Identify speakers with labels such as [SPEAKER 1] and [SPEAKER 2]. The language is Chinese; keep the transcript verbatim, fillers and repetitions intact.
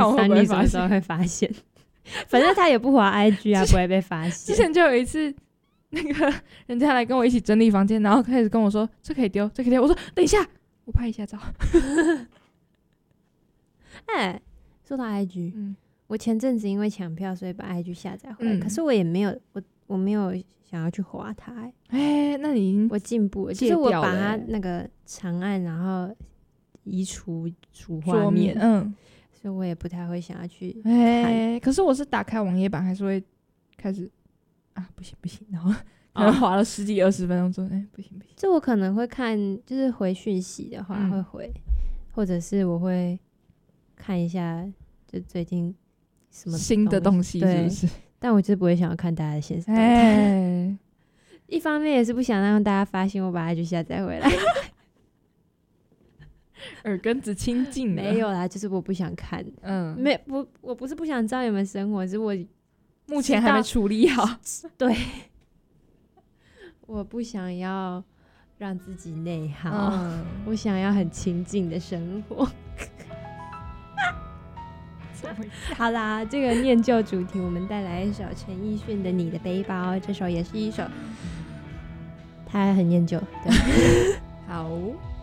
[SPEAKER 1] 看我会不会发现，
[SPEAKER 2] 你什么时候会发现？反正他也不滑 I G 啊，不会被发现。
[SPEAKER 1] 之前就有一次，那个人家来跟我一起整理房间，然后开始跟我说这可以丢，这可以丢。我说等一下，我拍一下照。
[SPEAKER 2] 哎、欸，说到 I G，、嗯、我前阵子因为抢票，所以把 I G 下载回来、嗯。可是我也没有，我我没有想要去滑它、欸。
[SPEAKER 1] 哎、欸，那你已经
[SPEAKER 2] 我进步了，就是我把它那个长按，然后移除除画面，嗯。所以我也不太会想要去看、
[SPEAKER 1] 欸、可是我是打开网页版还是会开始啊不行不行，然后可能滑了十几二十分钟之后，哎、欸、不行不行。
[SPEAKER 2] 就我可能会看，就是回讯息的话会回、嗯，或者是我会看一下，就最近什么
[SPEAKER 1] 新的东西是不是？
[SPEAKER 2] 但我就是不会想要看大家的现实动态、欸。一方面也是不想让大家发现我把它就下载回来。
[SPEAKER 1] 耳根子清净了。
[SPEAKER 2] 没有啦，就是我不想看。嗯，没不，我不是不想知道你们生活，是我
[SPEAKER 1] 目前还没处理好。
[SPEAKER 2] 对，我不想要让自己内耗、嗯，我想要很清静的生活。好啦，这个念旧主题，我们带来一首陈奕迅的《你的背包》，这首也是一首，他很念旧。对，
[SPEAKER 1] 好。